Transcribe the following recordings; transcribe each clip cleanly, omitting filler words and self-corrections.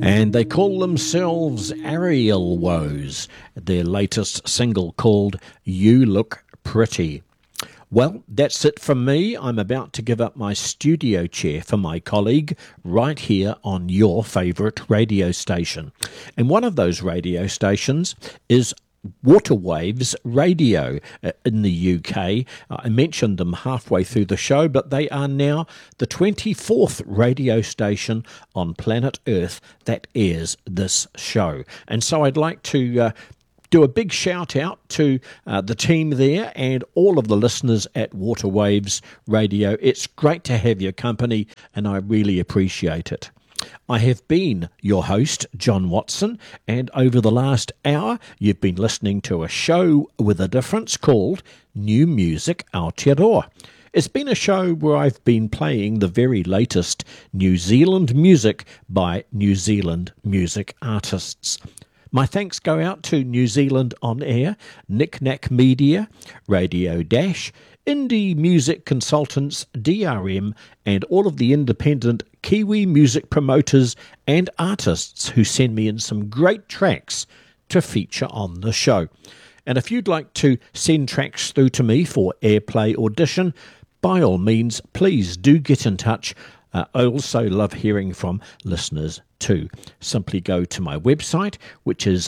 And they call themselves Ariel Woes, their latest single called You Look Pretty. Well, that's it from me. I'm about to give up my studio chair for my colleague right here on your favourite radio station. And one of those radio stations is Waterwaves Radio in the UK. I mentioned them halfway through the show, but they are now the 24th radio station on planet Earth that airs this show. And so I'd like to do a big shout out to the team there and all of the listeners at Waterwaves Radio. It's great to have your company, and I really appreciate it. I have been your host, John Watson, and over the last hour you've been listening to a show with a difference called New Music Aotearoa. It's been a show where I've been playing the very latest New Zealand music by New Zealand music artists. My thanks go out to New Zealand On Air, Knick Knack Media, Radio Dash, Indie Music Consultants, DRM, and all of the independent Kiwi music promoters and artists who send me in some great tracks to feature on the show. And if you'd like to send tracks through to me for airplay audition, by all means, please do get in touch. I also love hearing from listeners too. Simply go to my website, which is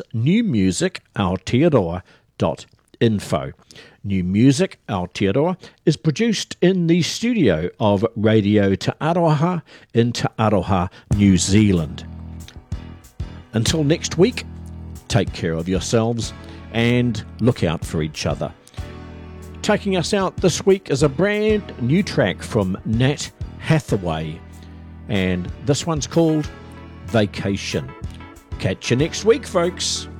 newmusicaotearoa.info. New Music Aotearoa is produced in the studio of Radio Te Aroha in Te Aroha, New Zealand. Until next week, take care of yourselves and look out for each other. Taking us out this week is a brand new track from Nat Hathaway, and this one's called Vacation. Catch you next week, folks.